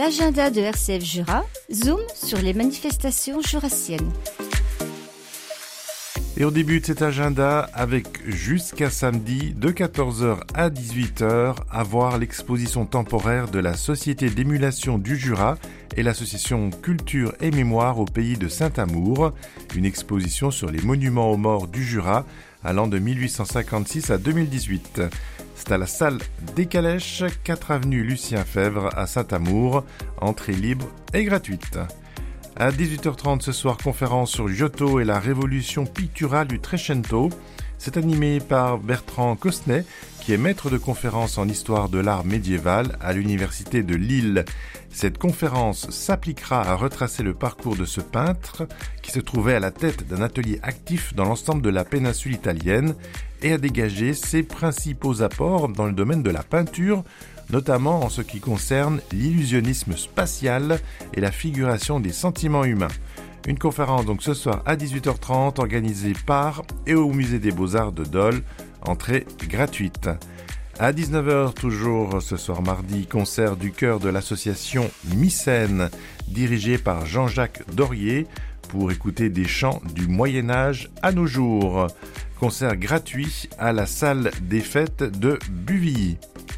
l'agenda de RCF Jura, zoom sur les manifestations jurassiennes. Et on débute cet agenda avec jusqu'à samedi de 14h à 18h à voir l'exposition temporaire de la Société d'émulation du Jura et l'association Culture et Mémoire au pays de Saint-Amour, une exposition sur les monuments aux morts du Jura allant de 1856 à 2018. C'est à la salle des Calèches, 4 avenue Lucien Fèvre à Saint-Amour, entrée libre et gratuite. À 18h30 ce soir, conférence sur Giotto et la révolution picturale du Trecento. C'est animé par Bertrand Cosnet, qui est maître de conférence en histoire de l'art médiéval à l'université de Lille. Cette conférence s'appliquera à retracer le parcours de ce peintre qui se trouvait à la tête d'un atelier actif dans l'ensemble de la péninsule italienne et à dégager ses principaux apports dans le domaine de la peinture, notamment en ce qui concerne l'illusionnisme spatial et la figuration des sentiments humains. Une conférence donc ce soir à 18h30 organisée par et au Musée des Beaux-Arts de Dole, entrée gratuite. À 19h toujours ce soir mardi, concert du chœur de l'association Mycène, dirigé par Jean-Jacques Dorier, pour écouter des chants du Moyen-Âge à nos jours. Concert gratuit à la salle des fêtes de Buvilly.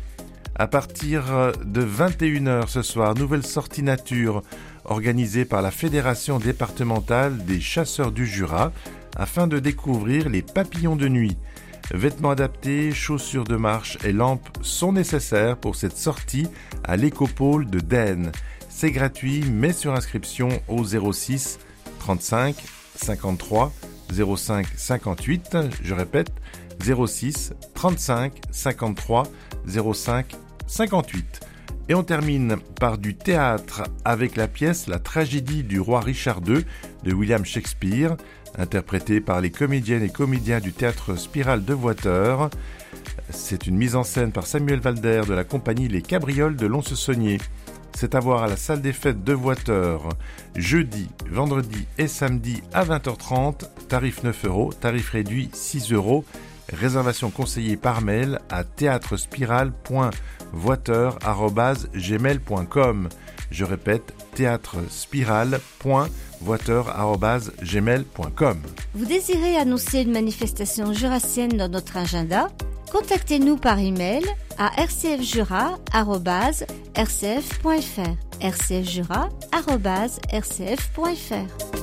À partir de 21h ce soir, nouvelle sortie nature organisée par la Fédération départementale des chasseurs du Jura afin de découvrir les papillons de nuit. Vêtements adaptés, chaussures de marche et lampes sont nécessaires pour cette sortie à l'écopôle de Denne. C'est gratuit mais sur inscription au 06 35 53 05 58. Je répète, 06 35 53 05 58. Et on termine par du théâtre avec la pièce La tragédie du roi Richard II de William Shakespeare, interprétée par les comédiennes et comédiens du théâtre Spirale de Voiteur. C'est une mise en scène par Samuel Valder de la compagnie Les Cabrioles de Lons-Saunier. C'est à voir à la salle des fêtes de Voiteur, jeudi, vendredi et samedi à 20h30, tarif 9 €, tarif réduit 6 €. Réservation conseillée par mail à théâtrespirale.voiteur@gmail.com. Je répète, théâtrespirale.voiteur@gmail.com. Vous désirez annoncer une manifestation jurassienne dans notre agenda? Contactez-nous par email à rcfjura@rcf.fr. rcfjura@rcf.fr.